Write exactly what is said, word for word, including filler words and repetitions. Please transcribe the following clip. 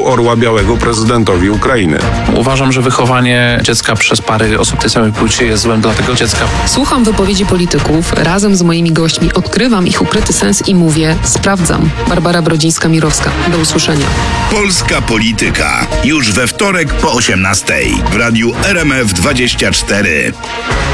Orła Białego prezydentowi Ukrainy. Uważam, że wychowanie dziecka przez pary osób tej samej płci jest złem dla tego dziecka. Słucham wypowiedzi polityków, razem z moimi gośćmi odkrywam ich ukryty sens i mówię, sprawdzam. Barbara Brodzińska-Mirowska. Do usłyszenia. Polska Polityka. Już we wtorek po osiemnastej w radiu R M F dwadzieścia cztery.